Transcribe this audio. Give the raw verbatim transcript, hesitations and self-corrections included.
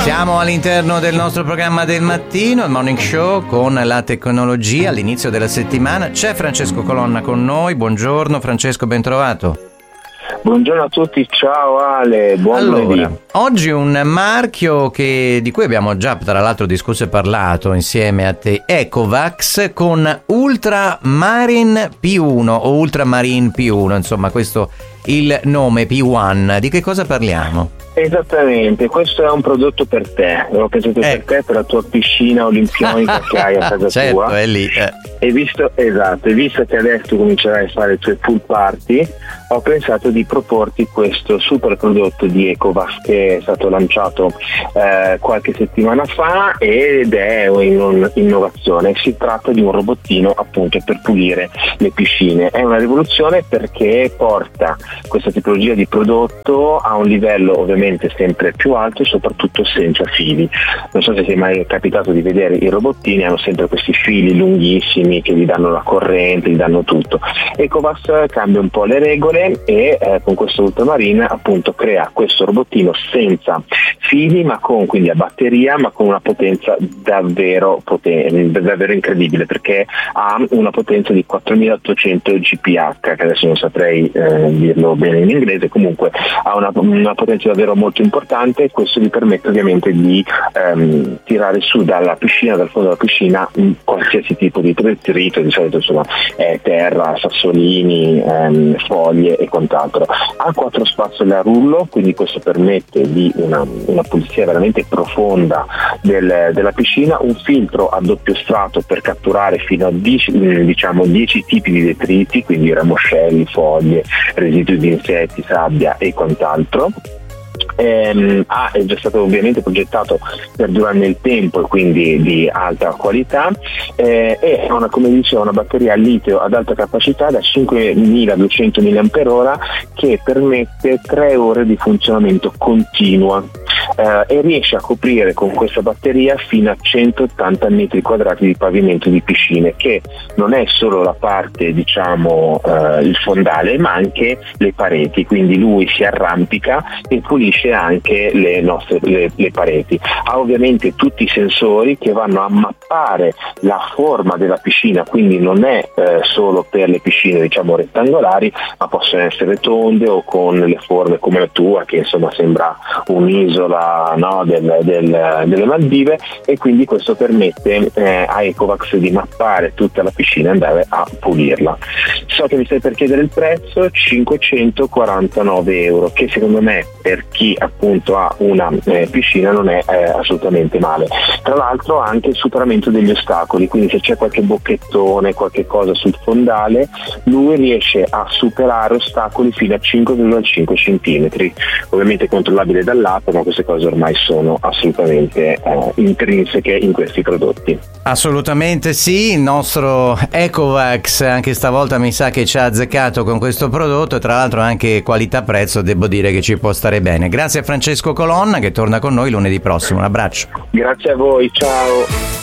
Siamo all'interno del nostro programma del mattino, il Morning Show con la tecnologia all'inizio della settimana. C'è Francesco Colonna con noi. Buongiorno Francesco, ben trovato. Buongiorno a tutti, ciao Ale, buon allora, lunedì. Oggi un marchio che, di cui abbiamo già tra l'altro discusso e parlato insieme a te, Ecovacs, con Ultramarine P uno o Ultramarine P uno, insomma questo il nome P uno. Di che cosa parliamo? Esattamente, questo è un prodotto per te, l'ho pensato ecco. per te, per la tua piscina olimpionica che hai a casa certo, tua. È lì, eh. E visto, esatto, e visto che adesso comincerai a fare le tue pool party, ho pensato di proporti questo super prodotto di Ecovacs che è stato lanciato eh, qualche settimana fa ed è un'innovazione. Si tratta di un robottino appunto per pulire le piscine. È una rivoluzione perché porta questa tipologia di prodotto a un livello ovviamente sempre più alto e soprattutto senza fili. Non so se ti è mai capitato di vedere i robottini, hanno sempre questi fili lunghissimi che gli danno la corrente, gli danno tutto. Ecovacs cambia un po' le regole e eh, con questo Ultramarine appunto crea questo robottino senza fili, ma con quindi a batteria, ma con una potenza davvero potente, davvero incredibile, perché ha una potenza di quattromilaottocento G P H, che adesso non saprei eh, dirlo bene in inglese, comunque ha una, una potenza davvero molto importante e questo gli permette ovviamente di ehm, tirare su dalla piscina, dal fondo della piscina, qualsiasi tipo di detrito, di solito insomma eh, terra, sassolini, ehm, foglie e quant'altro. Ha quattro spazzole a rullo, quindi questo permette di una, una pulizia veramente profonda del, della piscina, un filtro a doppio strato per catturare fino a dieci, diciamo dieci tipi di detriti, quindi ramoscelli, foglie, residui di insetti, sabbia e quant'altro. Ehm, ah, è già stato ovviamente progettato per durare nel tempo e quindi di alta qualità eh, e ha una, come dicevo, una batteria a litio ad alta capacità da cinquemiladuecento milliamperi orari che permette tre ore di funzionamento continua eh, e riesce a coprire con questa batteria fino a centottanta metri quadrati di pavimento di piscine, che non è solo la parte, diciamo, eh, il fondale, ma anche le pareti, quindi lui si arrampica e pulisce anche le nostre le, le pareti. Ha ovviamente tutti i sensori che vanno a mappare la forma della piscina, quindi non è eh, solo per le piscine diciamo rettangolari, ma possono essere tonde o con le forme come la tua, che insomma sembra un'isola, no, del, del, delle Maldive, e quindi questo permette eh, a Ecovacs di mappare tutta la piscina e andare a pulirla. So che mi stai per chiedere il prezzo, cinquecentoquarantanove euro, che secondo me per chi appunto ha una eh, piscina non è eh, assolutamente male. Tra l'altro ha anche il superamento degli ostacoli, quindi se c'è qualche bocchettone, qualche cosa sul fondale, lui riesce a superare ostacoli fino a cinque virgola cinque centimetri, ovviamente controllabile dall'app, ma queste cose ormai sono assolutamente eh, intrinseche in questi prodotti. Assolutamente sì, il nostro Ecovacs anche stavolta mi sa che ci ha azzeccato con questo prodotto e tra l'altro anche qualità-prezzo devo dire che ci può stare bene. Grazie a Francesco Colonna che torna con noi lunedì prossimo, un abbraccio. Grazie a voi, ciao.